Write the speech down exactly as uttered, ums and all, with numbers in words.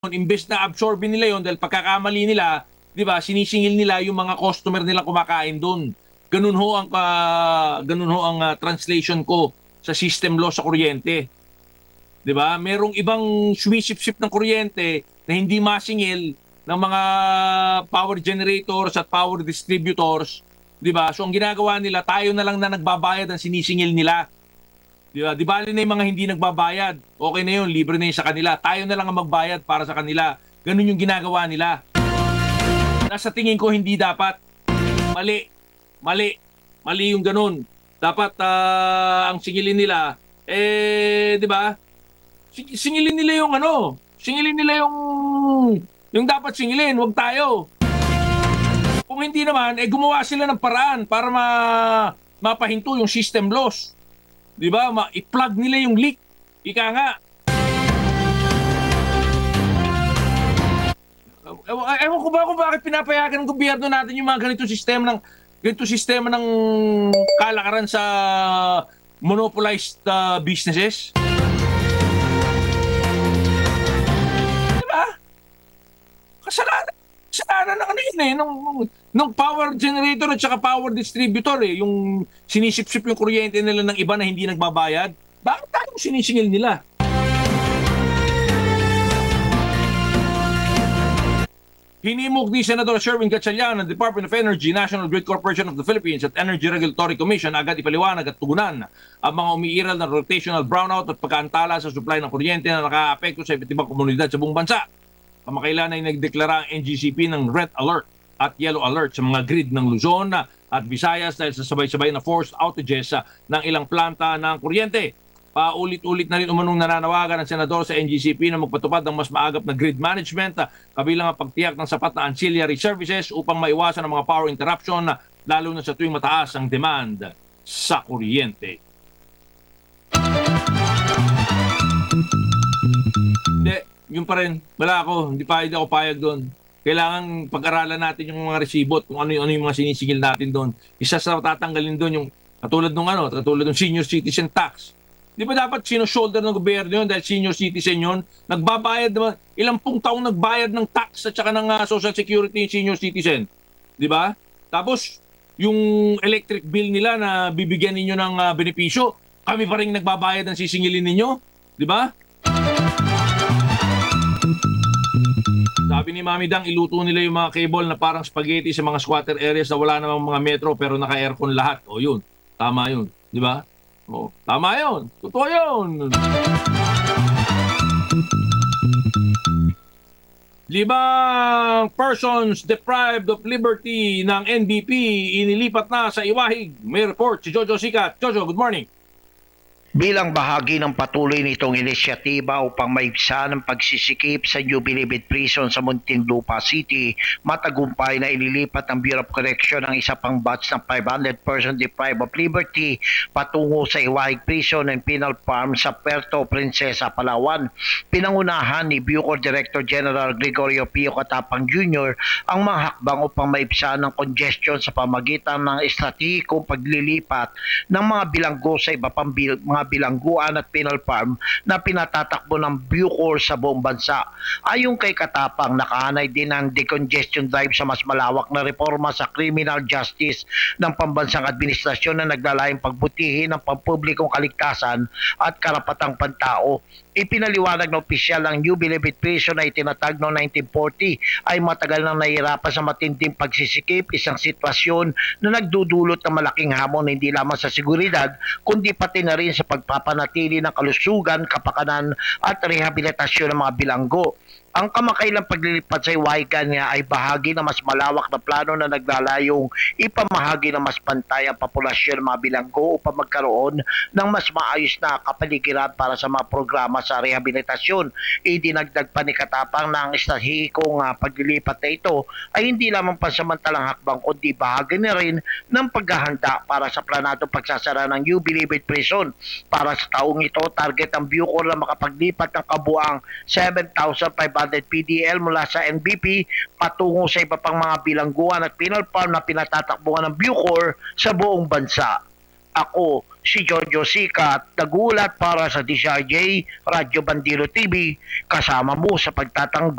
imbes na absorbin nila yon dahil pagkakamali nila, 'di ba, sinisingil nila yung mga customer nila kumakain doon. Ganun ho ang uh, ganun ho ang uh, translation ko sa system law sa kuryente. 'Di ba? Merong ibang sumisip-sip ng kuryente na hindi masingil ng mga power generators at power distributors, 'di ba? So ang ginagawa nila, tayo na lang na nagbabayad ang sinisingil nila. Di ba? Di bali na yung mga hindi nagbabayad. Okay na yun, libre na yun sa kanila. Tayo na lang ang magbayad para sa kanila. Ganun yung ginagawa nila. Nasa tingin ko hindi dapat. Mali. Mali. Mali yung ganun. Dapat uh, ang singilin nila, eh, di ba? Singilin nila yung ano, singilin nila yung yung dapat singilin, wag tayo. Kung hindi naman, eh gumawa sila ng paraan para ma mapahinto yung system loss. Di ba? I-plug nila yung leak. Ika nga. Ewan, ewan ko ba kung bakit pinapayagan ng gobyerno natin yung mga ganito sistema ng ganito sistema ng kalakaran sa monopolized uh, businesses. Di ba? Kasalanan. Kasalanan ng ano yun eh. Nung, nung, nung power generator at saka power distributor eh. Yung sinisip-sip yung kuryente nila ng iba na hindi nagbabayad. Bakit tayong sinisingil nila? Hinimok ni Senador Sherwin Gatchalian ng Department of Energy, National Grid Corporation of the Philippines at Energy Regulatory Commission agad ipaliwanag at tugunan ang mga umiiral na rotational brownout at pagkaantala sa supply ng kuryente na nakaapekto sa iba't ibang komunidad sa buong bansa. Kamakailan ay nagdeklara ang N G C P ng red alert at yellow alert sa mga grid ng Luzon at Visayas dahil sa sabay-sabay na forced outages ng ilang planta ng kuryente. Paulit-ulit na rin umunong nananawagan ng senador sa N G C P na magpatupad ng mas maagap na grid management kabilang ang pagtiyak ng sapat na ancillary services upang maiwasan ang mga power interruption lalo na sa tuwing mataas ang demand sa kuryente. Hindi, yun pa rin. Wala ako. Hindi pa hindi ako payag doon. Kailangan pag-aralan natin yung mga resibo at kung ano yung, ano yung mga sinisigil natin doon. Isa sa tatanggalin doon yung katulad ng ano, katulad ng senior citizen tax. Di ba dapat sino-shoulder ng gobyerno yun dahil senior citizen yun? Nagbabayad naman, ilang pung taong nagbayad ng tax at saka ng uh, social security yung senior citizen. Di ba? Tapos, yung electric bill nila na bibigyan ninyo ng uh, benepisyo, kami pa rin nagbabayad ng sisingilin ninyo. Di ba? Sabi ni Mami Dang, iluto nila yung mga cable na parang spaghetti sa mga squatter areas na wala namang mga metro pero naka-aircon lahat. O yun, tama yun. Di ba? O, tama yun. Totoo yun. Limang persons deprived of liberty ng N B P inilipat na sa Iwahig. May report si Jojo Sikat. Jojo, good morning. Bilang bahagi ng patuloy nitong inisyatiba upang maibsan ang pagsisikip sa New Bilibid Prison sa Muntinlupa City, matagumpay na inilipat ng Bureau of Correction ang isa pang batch ng five hundred person deprived of liberty patungo sa Iwahig Prison and Penal Farm sa Puerto Princesa, Palawan. Pinangunahan ni Bucor Director General Gregorio Pio Katapang Junior ang mga hakbang upang maibsan ang congestion sa pamagitan ng estratehikong paglilipat ng mga bilanggo sa iba pang bil- mga bilangguan at penal farm na pinatatakbo ng Bucor sa buong bansa. Ayon kay Katapang, nakahanay din ang decongestion drive sa mas malawak na reforma sa criminal justice ng pambansang administrasyon na naglalayong pagbutihin ng pampublikong kaligtasan at karapatang pantao. Ipinaliwanag ng opisyal ng New Bilibid Prison na itinatag noong nineteen forty ay matagal nang nahihirapan sa matinding pagsisikip, isang sitwasyon na nagdudulot ng malaking hamon hindi lamang sa seguridad kundi pati na rin sa pagpapanatili ng kalusugan, kapakanan at rehabilitasyon ng mga bilanggo. Ang kamakailang paglilipat sa Iwahigan niya ay bahagi ng mas malawak na plano na naglalayong ipamahagi ng mas pantay ang populasyon ng mga bilanggo upang magkaroon ng mas maayos na kapaligiran para sa mga programa sa rehabilitasyon. Idinagdag pa ni Katapang na ang estratehikong uh, paglilipat na ito ay hindi lamang pansamantalang hakbang kundi bahagi na rin ng paghahanda para sa planadong pagsasara ng New Bilibid Prison. Para sa taong ito, target ang Bucor na makapaglipat ng kabuang seven thousand five hundred P D L mula sa N B P patungo sa iba pang mga bilangguan at penal farm na pinatatakbuhan ng Bucor sa buong bansa. Ako si Jojo Sikat, nagulat para sa D C R J, Radyo Bandilo T V, kasama mo sa pagtatanggol